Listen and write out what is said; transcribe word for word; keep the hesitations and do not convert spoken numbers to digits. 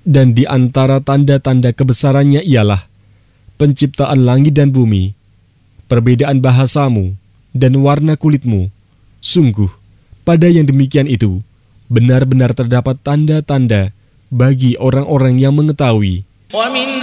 Dan di antara tanda-tanda kebesarannya ialah penciptaan langit dan bumi, perbedaan bahasamu, dan warna kulitmu. Sungguh, pada yang demikian itu, benar-benar terdapat tanda-tanda bagi orang-orang yang mengetahui.